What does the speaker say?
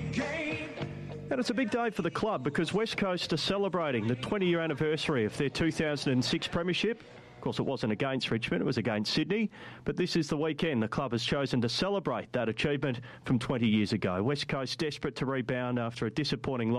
And it's a big day for the club because West Coast are celebrating the 20-year anniversary of their 2006 premiership. Of course, it wasn't against Richmond, it was against Sydney. But this is the weekend the club has chosen to celebrate that achievement from 20 years ago. West Coast desperate to rebound after a disappointing loss